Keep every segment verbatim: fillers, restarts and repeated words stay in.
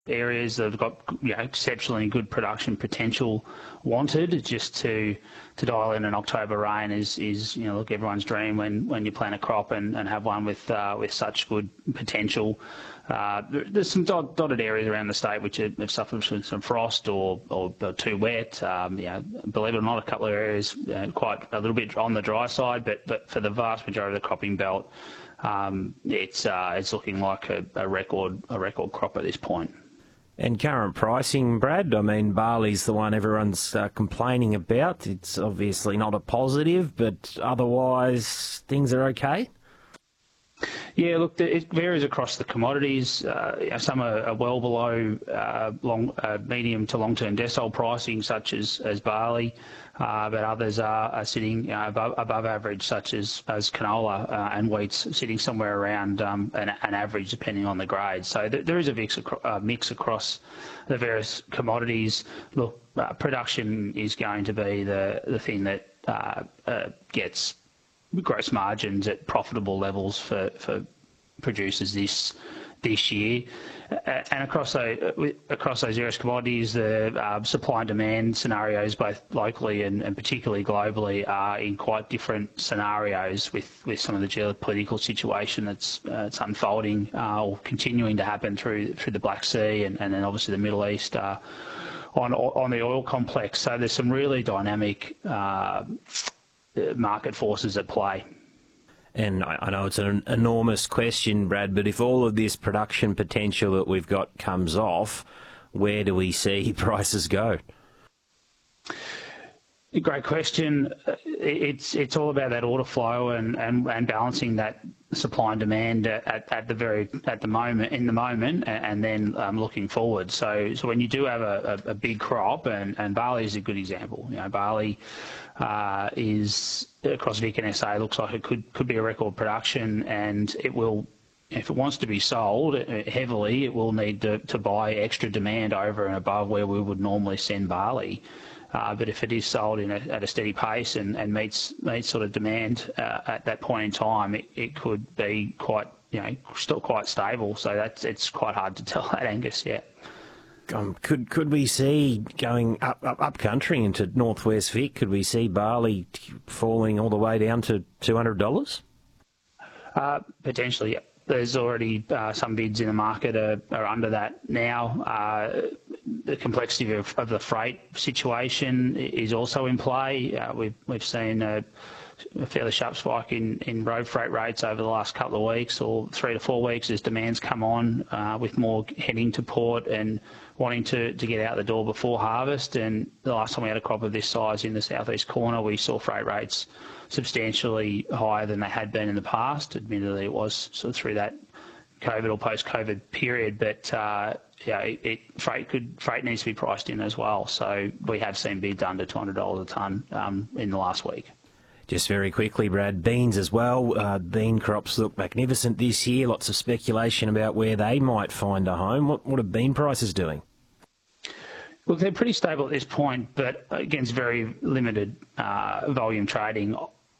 areas that have got, you know, exceptionally good production potential wanted. Just to to dial in an October rain is is you know look everyone's dream when when you plant a crop and, and have one with uh, with such good potential. Uh, there's some dot, dotted areas around the state which have, have suffered from some frost or or too wet. Um, you know, believe it or not, a couple of areas uh, quite a little bit on the dry side, but but for the vast majority of the cropping belt, um, it's uh, it's looking like a, a record a record crop at this point. And current pricing, Brad, I mean, barley's the one everyone's uh, complaining about. It's obviously not a positive, but otherwise things are okay? Yeah, look, it varies across the commodities. Uh, some are, are well below uh, long, uh, medium to long-term decile pricing, such as, as barley, uh, but others are, are sitting you know, above, above average, such as, as canola uh, and wheat's sitting somewhere around um, an, an average, depending on the grade. So th there is a mix, acro uh, mix across the various commodities. Look, uh, production is going to be the, the thing that uh, uh, gets gross margins at profitable levels for, for producers this this year, uh, and across those across those various commodities, the uh, supply and demand scenarios, both locally and, and particularly globally, are in quite different scenarios with, with some of the geopolitical situation that's uh, it's unfolding uh, or continuing to happen through through the Black Sea and, and then obviously the Middle East. Uh, on on the oil complex, so there's some really dynamic Uh, market forces at play. And I know it's an enormous question, Brad, but if all of this production potential that we've got comes off, where do we see prices go? Great question. It's it's all about that order flow and, and, and balancing that supply and demand at, at the very at the moment in the moment and, and then um, looking forward. So so when you do have a, a, a big crop, and, and barley is a good example. You know, barley uh, is across Vic and S A looks like it could could be a record production, and it will. If it wants to be sold heavily, it will need to, to buy extra demand over and above where we would normally send barley. Uh, but if it is sold in a, at a steady pace and, and meets meets sort of demand uh, at that point in time, it, it could be quite, you know, still quite stable. So that's it's quite hard to tell that, Angus. Yeah. Um, could could we see going up, up up country into northwest Vic? Could we see barley falling all the way down to two hundred dollars? Uh, potentially, yeah. There's already uh, some bids in the market are, are under that now. Uh, the complexity of, of the freight situation is also in play. Uh, we've we've seen a, a fairly sharp spike in, in road freight rates over the last couple of weeks or three to four weeks as demands come on, uh, with more heading to port and wanting to, to get out the door before harvest. And the last time we had a crop of this size in the southeast corner, we saw freight rates substantially higher than they had been in the past. Admittedly, it was sort of through that COVID or post-COVID period, but uh, yeah, it, it, freight could freight needs to be priced in as well. So we have seen bids under two hundred dollars a tonne um, in the last week. Just very quickly, Brad, beans as well. Uh, bean crops look magnificent this year. Lots of speculation about where they might find a home. What, what are bean prices doing? Look, they're pretty stable at this point, but against very limited uh, volume trading.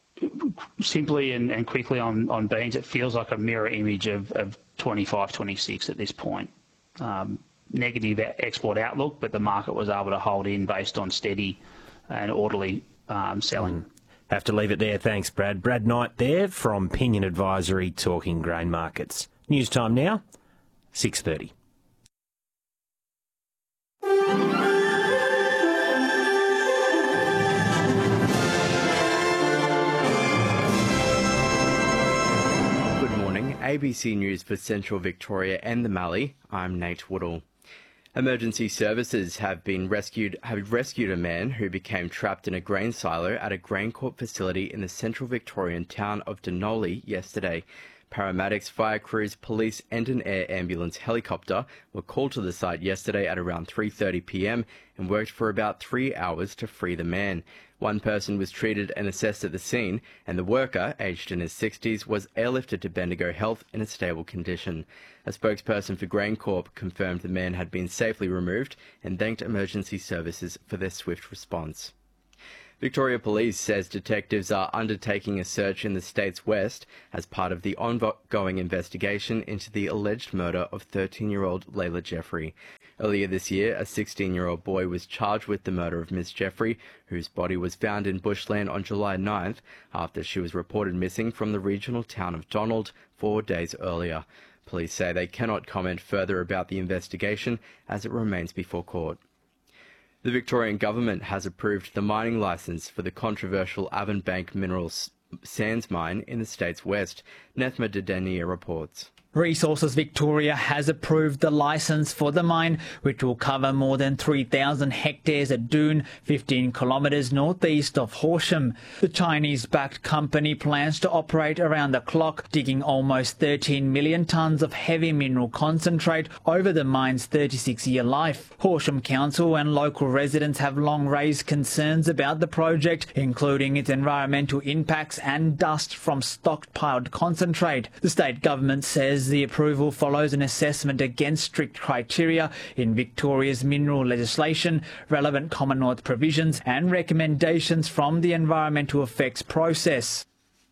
Simply and, and quickly on, on beans, it feels like a mirror image of, of twenty-five, twenty-six at this point. Um, negative export outlook, but the market was able to hold in based on steady and orderly um, selling. Mm. Have to leave it there. Thanks, Brad. Brad Knight there from Pinion Advisory, talking grain markets. News time now, six thirty. A B C News for Central Victoria and the Mallee. I'm Nate Woodall. Emergency services have been rescued have rescued a man who became trapped in a grain silo at a GrainCorp facility in the Central Victorian town of Denali yesterday. Paramedics, fire crews, police and an air ambulance helicopter were called to the site yesterday at around three thirty p m and worked for about three hours to free the man. One person was treated and assessed at the scene, and the worker, aged in his sixties, was airlifted to Bendigo Health in a stable condition. A spokesperson for GrainCorp confirmed the man had been safely removed and thanked emergency services for their swift response. Victoria Police says detectives are undertaking a search in the state's west as part of the ongoing investigation into the alleged murder of thirteen-year-old Layla Jeffrey. Earlier this year, a sixteen-year-old boy was charged with the murder of Miss Jeffrey, whose body was found in bushland on July ninth after she was reported missing from the regional town of Donald four days earlier. Police say they cannot comment further about the investigation as it remains before court. The Victorian Government has approved the mining licence for the controversial Avonbank Minerals sands mine in the state's west. Nethma Dedenia reports. Resources Victoria has approved the licence for the mine, which will cover more than three thousand hectares at Doon, fifteen kilometres northeast of Horsham. The Chinese-backed company plans to operate around the clock, digging almost thirteen million tonnes of heavy mineral concentrate over the mine's thirty-six year life. Horsham Council and local residents have long raised concerns about the project, including its environmental impacts and dust from stockpiled concentrate. The state government says the approval follows an assessment against strict criteria in Victoria's mineral legislation, relevant Commonwealth provisions and recommendations from the environmental effects process.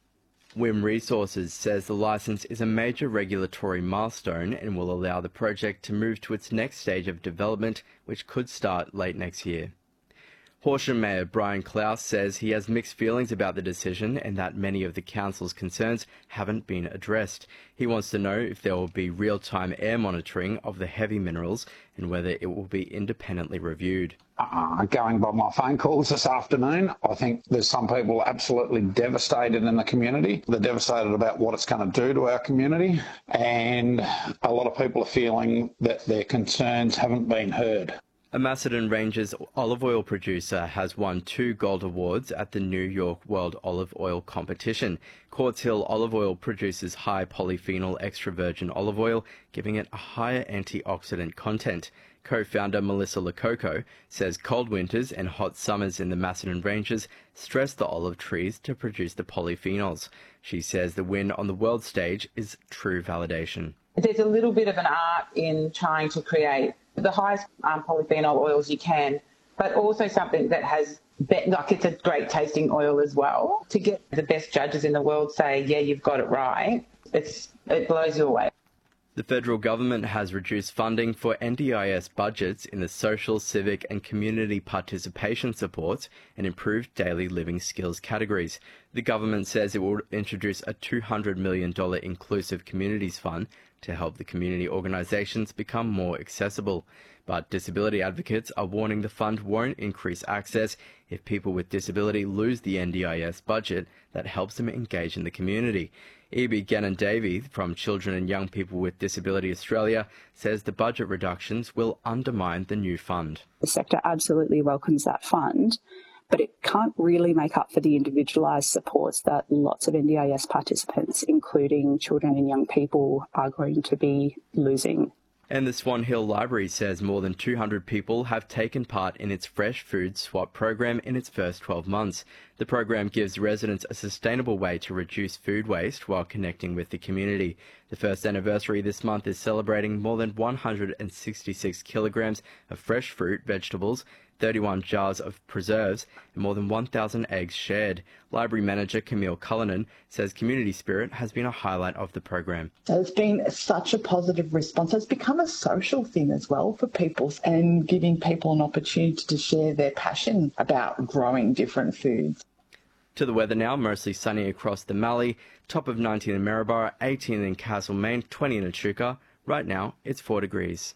W I M Resources says the licence is a major regulatory milestone and will allow the project to move to its next stage of development, which could start late next year. Horsham Mayor Brian Clouse says he has mixed feelings about the decision and that many of the council's concerns haven't been addressed. He wants to know if there will be real-time air monitoring of the heavy minerals and whether it will be independently reviewed. Uh, going by my phone calls this afternoon, I think there's some people absolutely devastated in the community. They're devastated about what it's going to do to our community, and a lot of people are feeling that their concerns haven't been heard. A Macedon Ranges olive oil producer has won two gold awards at the New York World Olive Oil Competition. Quartz Hill Olive Oil produces high polyphenol extra virgin olive oil, giving it a higher antioxidant content. Co-founder Melissa Lococo says cold winters and hot summers in the Macedon Ranges stress the olive trees to produce the polyphenols. She says the win on the world stage is true validation. There's a little bit of an art in trying to create the highest um, polyphenol oils you can, but also something that has, be- like it's a great tasting oil as well. To get the best judges in the world say, yeah, you've got it right, it's it blows you away. The federal government has reduced funding for N D I S budgets in the social, civic and community participation supports and improved daily living skills categories. The government says it will introduce a two hundred million dollars inclusive communities fund to help the community organisations become more accessible. But disability advocates are warning the fund won't increase access if people with disability lose the N D I S budget that helps them engage in the community. E B Gannon-Davey from Children and Young People with Disability Australia says the budget reductions will undermine the new fund. The sector absolutely welcomes that fund, but it can't really make up for the individualised supports that lots of N D I S participants, including children and young people, are going to be losing. And the Swan Hill Library says more than two hundred people have taken part in its Fresh Food Swap program in its first twelve months. The program gives residents a sustainable way to reduce food waste while connecting with the community. The first anniversary this month is celebrating more than one hundred sixty-six kilograms of fresh fruit, vegetables, thirty-one jars of preserves and more than one thousand eggs shared. Library manager Camille Cullinan says community spirit has been a highlight of the program. There's been such a positive response. It's become a social thing as well for people and giving people an opportunity to share their passion about growing different foods. To the weather now, mostly sunny across the Mallee, top of nineteen in Maryborough, eighteen in Castlemaine, twenty in Echuca. Right now, it's four degrees.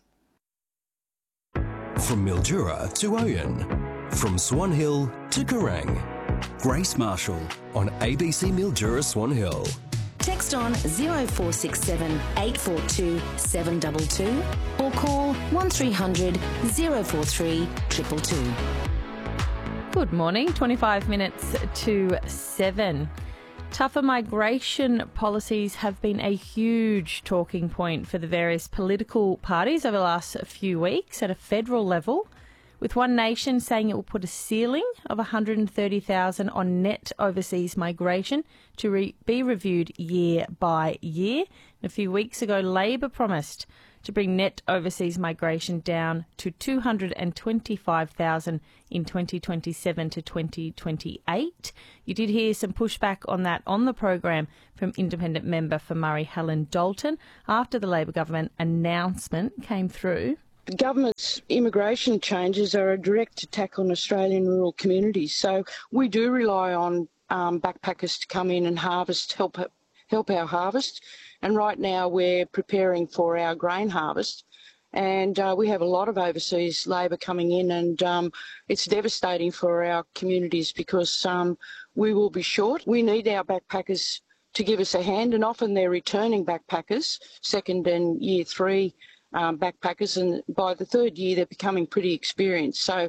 From Mildura to Oyen, from Swan Hill to Kerrang. Grace Marshall on A B C Mildura Swan Hill. Text on zero four six seven, eight four two, seven two two or call one three hundred, zero four three, two two two. Good morning, twenty-five minutes to seven. Tougher migration policies have been a huge talking point for the various political parties over the last few weeks at a federal level, with One Nation saying it will put a ceiling of one hundred thirty thousand on net overseas migration to re- be reviewed year by year. A few weeks ago, Labor promised to bring net overseas migration down to two hundred twenty-five thousand in twenty twenty-seven to twenty twenty-eight. You did hear some pushback on that on the program from independent member for Murray, Helen Dalton, after the Labor government announcement came through. The government's immigration changes are a direct attack on Australian rural communities. So we do rely on um, backpackers to come in and harvest, help help our harvest. And right now we're preparing for our grain harvest. And uh, we have a lot of overseas labour coming in, and um, it's devastating for our communities because um, we will be short. We need our backpackers to give us a hand, and often they're returning backpackers, second and year three Um, backpackers, and by the third year they're becoming pretty experienced. So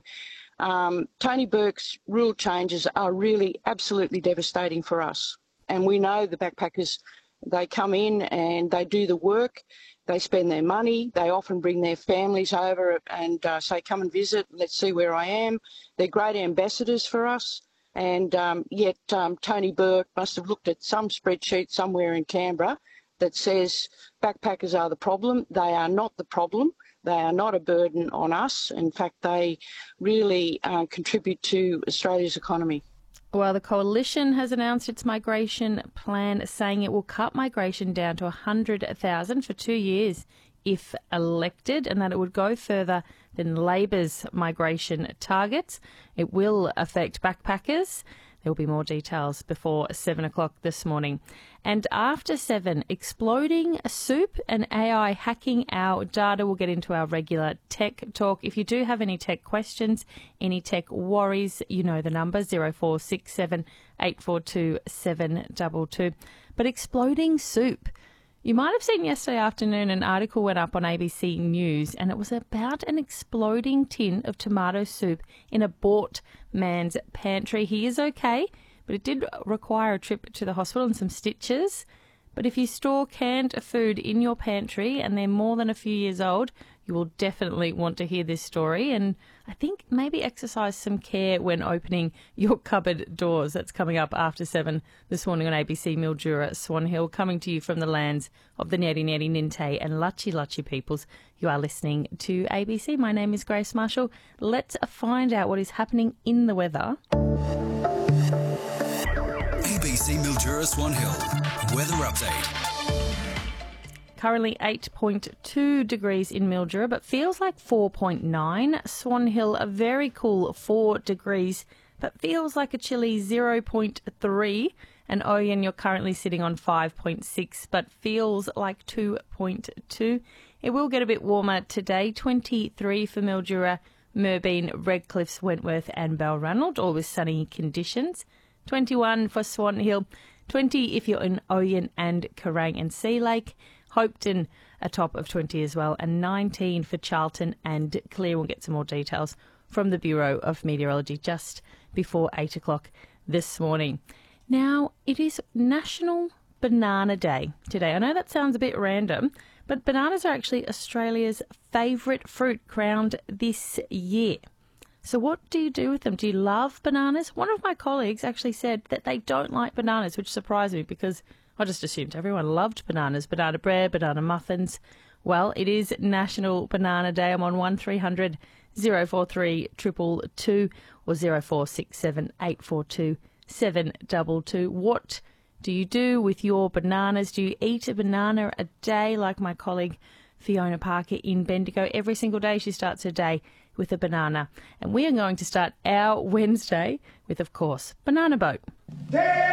um, Tony Burke's rule changes are really absolutely devastating for us. And we know the backpackers, they come in and they do the work, they spend their money, they often bring their families over and uh, say, come and visit, let's see where I am. They're great ambassadors for us. And um, yet um, Tony Burke must have looked at some spreadsheet somewhere in Canberra that says backpackers are the problem. They are not the problem. They are not a burden on us. In fact, they really uh, contribute to Australia's economy. Well, the Coalition has announced its migration plan, saying it will cut migration down to one hundred thousand for two years if elected, and that it would go further than Labor's migration targets. It will affect backpackers. There will be more details before seven o'clock this morning. And after seven, exploding soup and A I hacking our data. We'll get into our regular tech talk. If you do have any tech questions, any tech worries, you know the number, zero four six seven, eight four two, seven two two. But exploding soup. You might have seen yesterday afternoon an article went up on A B C News, and it was about an exploding tin of tomato soup in a Bort man's pantry. He is okay, but it did require a trip to the hospital and some stitches. But if you store canned food in your pantry and they're more than a few years old, you will definitely want to hear this story. And I think maybe exercise some care when opening your cupboard doors. That's coming up after seven this morning on A B C Mildura Swan Hill, coming to you from the lands of the Ngeri Ngeri, Ninte and Luchi Luchi peoples. You are listening to A B C. My name is Grace Marshall. Let's find out what is happening in the weather. A B C Mildura Swan Hill weather update. Currently eight point two degrees in Mildura, but feels like four point nine. Swan Hill, a very cool four degrees, but feels like a chilly zero point three. And Oyen, you're currently sitting on five point six, but feels like two point two. It will get a bit warmer today, twenty-three for Mildura, Merbeen, Redcliffs, Wentworth and Balranald, all with sunny conditions. twenty-one for Swan Hill, twenty if you're in Oyen and Kerrang and Sea Lake. Hopetoun, a top of twenty as well, and nineteen for Charlton and Clear. We'll get some more details from the Bureau of Meteorology just before eight o'clock this morning. Now, it is National Banana Day today. I know that sounds a bit random, but bananas are actually Australia's favourite fruit, crowned this year. So what do you do with them? Do you love bananas? One of my colleagues actually said that they don't like bananas, which surprised me because I just assumed everyone loved bananas, banana bread, banana muffins. Well, it is National Banana Day. I'm on one three hundred, zero four three, two two two or zero four six seven, eight four two, seven two two. What do you do with your bananas? Do you eat a banana a day like my colleague Fiona Parker in Bendigo? Every single day she starts her day with a banana. And we are going to start our Wednesday with, of course, Banana Boat.